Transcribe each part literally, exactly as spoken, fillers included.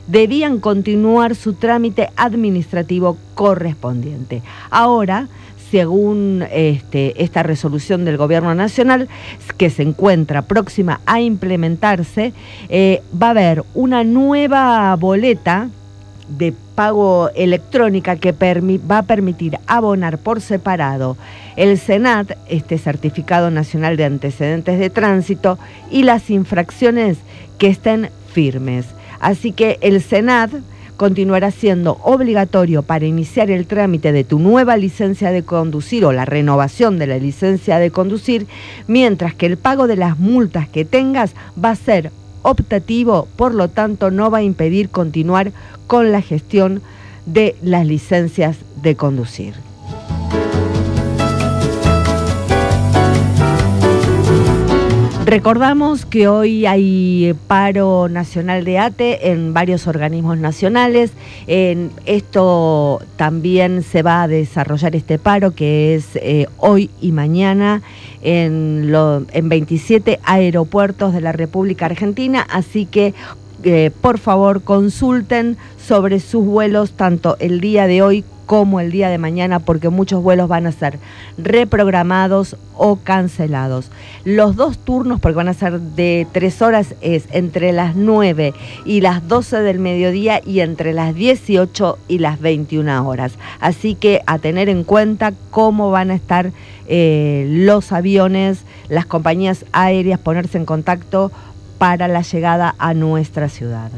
debían continuar su trámite administrativo correspondiente. Ahora, según este, esta resolución del Gobierno Nacional, que se encuentra próxima a implementarse, eh, va a haber una nueva boleta de pago electrónica que va a permitir abonar por separado el SENAT, este Certificado Nacional de Antecedentes de Tránsito, y las infracciones que estén firmes. Así que el SENAT continuará siendo obligatorio para iniciar el trámite de tu nueva licencia de conducir o la renovación de la licencia de conducir, mientras que el pago de las multas que tengas va a ser optativo, por lo tanto no va a impedir continuar con la gestión de las licencias de conducir. Recordamos que hoy hay paro nacional de A T E en varios organismos nacionales. En esto también se va a desarrollar este paro, que es eh, hoy y mañana en, lo, en veintisiete aeropuertos de la República Argentina. Así que eh, por favor consulten sobre sus vuelos tanto el día de hoy como el día de mañana, porque muchos vuelos van a ser reprogramados o cancelados. Los dos turnos, porque van a ser de tres horas, es entre las nueve y las doce del mediodía y entre las dieciocho y las veintiuna horas. Así que a tener en cuenta cómo van a estar eh, los aviones, las compañías aéreas, ponerse en contacto para la llegada a nuestra ciudad.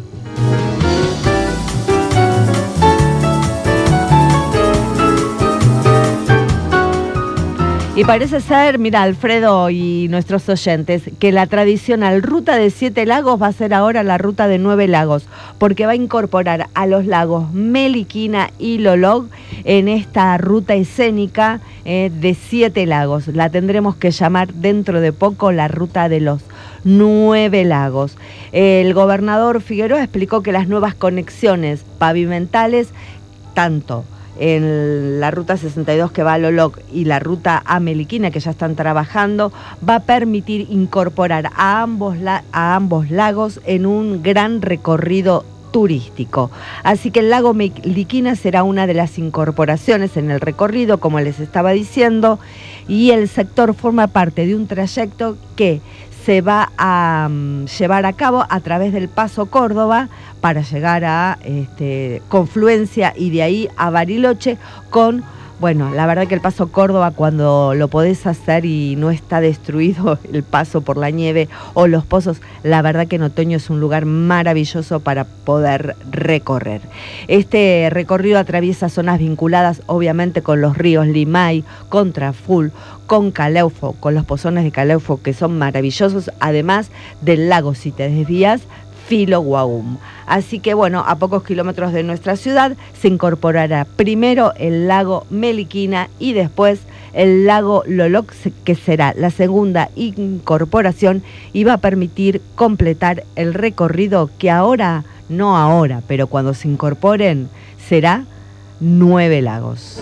Y parece ser, mira, Alfredo y nuestros oyentes, que la tradicional ruta de Siete Lagos va a ser ahora la ruta de Nueve Lagos, porque va a incorporar a los lagos Meliquina y Lolog en esta ruta escénica eh, de Siete Lagos. La tendremos que llamar dentro de poco la ruta de los Nueve Lagos. El gobernador Figueroa explicó que las nuevas conexiones pavimentales, tanto en la ruta sesenta y dos que va a Lolog y la ruta a Meliquina, que ya están trabajando, va a permitir incorporar a ambos, la, a ambos lagos en un gran recorrido turístico. Así que el lago Meliquina será una de las incorporaciones en el recorrido, como les estaba diciendo, y el sector forma parte de un trayecto que se va a um, llevar a cabo a través del Paso Córdoba para llegar a este, Confluencia y de ahí a Bariloche con, bueno, la verdad que el Paso Córdoba, cuando lo podés hacer y no está destruido el paso por la nieve o los pozos, la verdad que en otoño es un lugar maravilloso para poder recorrer. Este recorrido atraviesa zonas vinculadas obviamente con los ríos Limay, con Traful, con Caleufo, con los pozones de Caleufo, que son maravillosos, además del lago, si te desvías, Filo Guaum. Así que bueno, a pocos kilómetros de nuestra ciudad se incorporará primero el lago Meliquina y después el lago Lolog, que será la segunda incorporación y va a permitir completar el recorrido que ahora, no ahora, pero cuando se incorporen, será Nueve Lagos.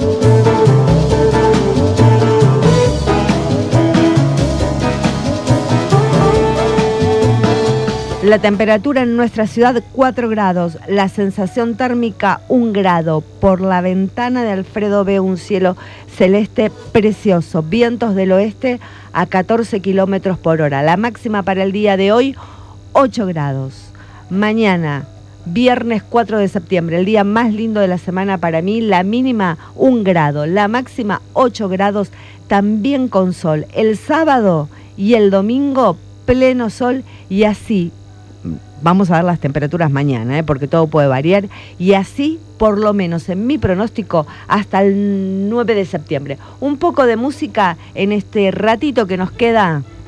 La temperatura en nuestra ciudad cuatro grados, la sensación térmica un grado. Por la ventana de Alfredo veo un cielo celeste precioso, vientos del oeste a catorce kilómetros por hora. La máxima para el día de hoy, ocho grados. Mañana, viernes cuatro de septiembre, el día más lindo de la semana para mí, la mínima un grado, la máxima ocho grados, también con sol. El sábado y el domingo, pleno sol y así. Vamos a ver las temperaturas mañana, ¿eh? Porque todo puede variar. Y así, por lo menos en mi pronóstico, hasta el nueve de septiembre. Un poco de música en este ratito que nos queda